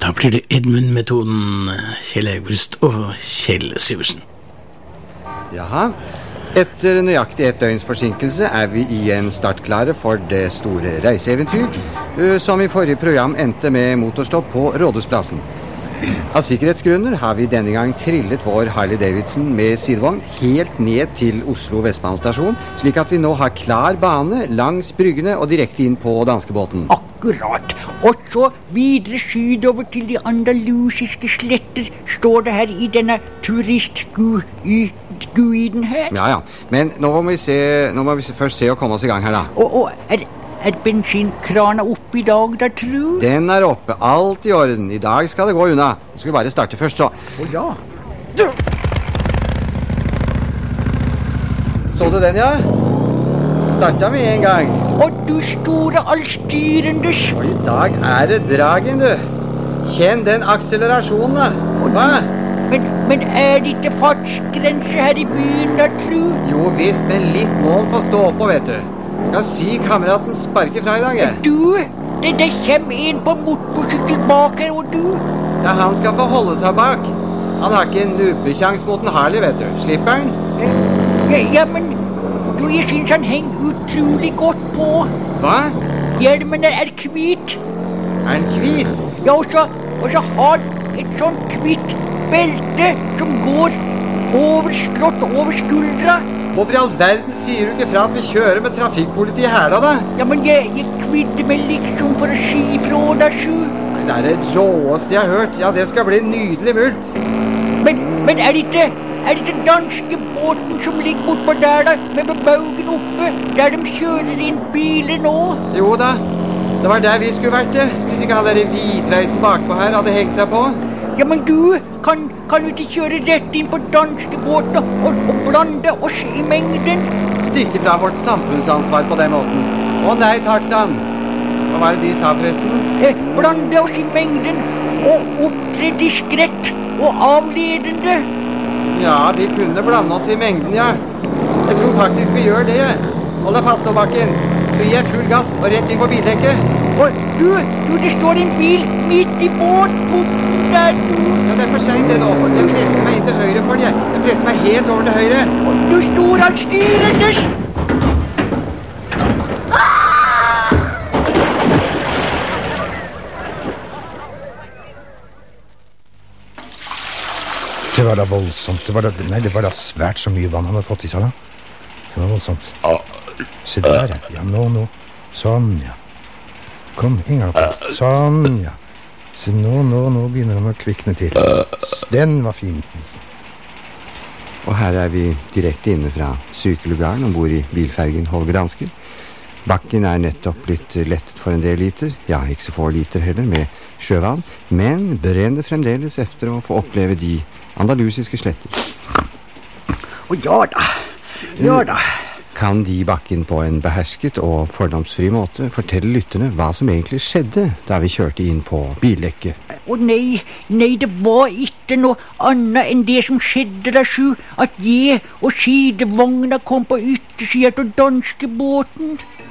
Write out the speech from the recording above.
Da blir det Edmund-metoden, Kjell Aukrust og Kjell Syversen. Jaha. Etter nøyaktig 1 døgns forsinkelse vi igjen startklare for det store reiseeventyr, som i forrige program endte med motorstopp på Rådhusplassen. Av sikkerhetsgrunner har vi denne gang trillet vår Harley Davidson med sidevogn helt ned til Oslo Vestbanestasjon, slik at vi nå har klar bane langs bryggene og direkte inn på danskebåten. Akkurat. Og så videre sydover til de andalusiske sletter, står det her i denne turistguiden her. Ja. Men nå må vi først se og komme oss i gang her, da. Og er bensinkrana oppe i dag, da, tru? Den oppe. Alt i orden. I dag skal det gå unna. Nå skal vi bare starte først, så. Ja. Så du den, ja? Starta med en gang. Og du store allstyrendes. Og i dag det dragen, du. Kjenn den akselerasjonen, da. Hva? Men det ikke fartsgrense her i byen, da, tru? Jo visst, men litt mål for stå på, vet du. Skal si kameraten sparke fra i dag, Du, det kommer en på motorsykkel bak her, og du? Ja, han skal få holde seg bak. Han har ikke en nubbekjans mot en Harley, vet du. Slipper han? Ja, men du, jeg synes han henger utrolig godt på. Hva? Hjelmen hvit. Han hvit? Ja, og så har han et sånt hvit belte som går over skrått over skuldra. Hvorfor i all verden sier du ikke fra at vi kjører med trafikkpoliti her da? Ja, men jeg kvidde meg liksom for å si fra deg, Sju. Det det råeste jeg har hørt. Ja, det skal bli nydelig mulkt. Men det ikke danske båten som ligger bortpå der da, med baugen oppe, der de kjører inn biler nå? Jo da, det var der vi skulle vært det, hvis ikke han der hvitveisen bakpå her hadde hengt seg på. Ja, men du, kan vi ikke kjøre rett inn på danske båten og blande oss i mengden? Stikke fra vårt samfunnsansvar på den måten. Å nei, takk, sann. Hva var det de sa forresten? Blande oss i mengden og opptre diskrett og avledende. Ja, vi kunne blande oss i mengden, ja. Jeg tror faktisk vi gjør det. Hold deg fast nå, Bakken. Så gir jeg full gass og rett inn på bildekket. Og du, det står en bil midt i båten der, du. Ja, det for sent det nå. Den presser meg inn til høyre for den. Den presser meg helt over til høyre. Og du står alt styrendes. Det var da voldsomt. Det var da svært så mye vann han hadde fått i seg da. Det var voldsomt. Se der, ja, nå. Sånn, ja. Kom, en gang til. Sånn, ja. Se, nå begynner han å kvikne til. Den var fin. Og her vi direkte inne fra sykelugaren ombord i bilfergen Holger Danske. Bakken nettopp blitt lettet for en del liter. Ja, ikke så få liter heller, med sjøvann. Men brenner fremdeles efter å få oppleve de andalusiske sletter. Og ja da. Kan de Bakken på en behersket og fordomsfri måte fortelle lytterne hva som egentlig skjedde da vi kjørte inn på bildekket? Å nei, det var ikke noe annet enn det som skjedde da, Sju, at jeg og sidevogna kom på yttersiden av danske båten.